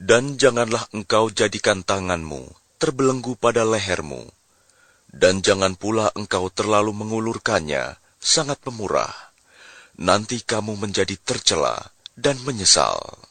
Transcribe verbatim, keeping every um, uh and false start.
Dan janganlah engkau jadikan tanganmu terbelenggu pada lehermu, dan jangan pula engkau terlalu mengulurkannya, sangat pemurah. Nanti kamu menjadi tercela dan menyesal.